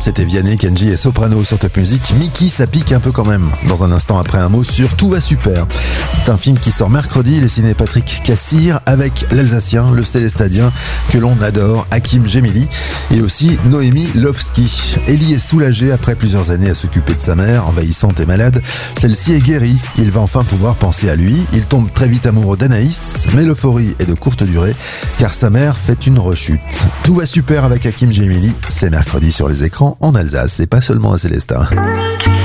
C'était Vianney, Kenji et Soprano sur Top Music. Mickey, ça pique un peu quand même. Dans un instant, après un mot sur Tout va super. C'est un film qui sort mercredi. Il est signé Patrick Cassir avec l'Alsacien, le Célestadien que l'on adore, Hakim Gemili, et aussi Noémie Lovski. Ellie est soulagée après plusieurs années à s'occuper de sa mère, envahissante et malade. Celle-ci est guérie. Il va enfin pouvoir penser à lui. Il tombe très vite amoureux d'Anaïs, mais l'euphorie est de courte durée car sa mère fait une rechute. Tout va super avec Hakim Gemili. C'est mercredi sur les écrans en Alsace et pas seulement à Célestat.